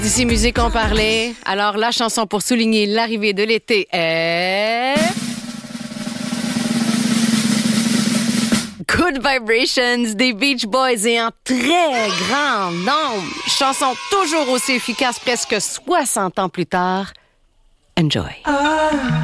D'ici musique, on parlait. Alors, la chanson pour souligner l'arrivée de l'été est... Good Vibrations des Beach Boys et en très grand nombre. Chanson toujours aussi efficace presque 60 ans plus tard. Enjoy.